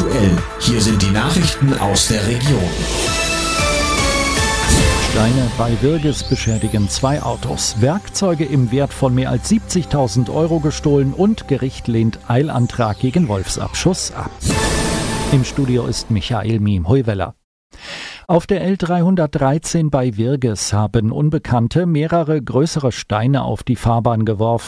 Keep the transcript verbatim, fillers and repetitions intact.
aktuell. Hier sind die Nachrichten aus der Region. Steine bei Wirges beschädigen zwei Autos. Werkzeuge im Wert von mehr als siebzigtausend Euro gestohlen und Gericht lehnt Eilantrag gegen Wolfsabschuss ab. Im Studio ist Michael Miem-Heuweller. Auf der L dreihundertdreizehn bei Wirges haben Unbekannte mehrere größere Steine auf die Fahrbahn geworfen.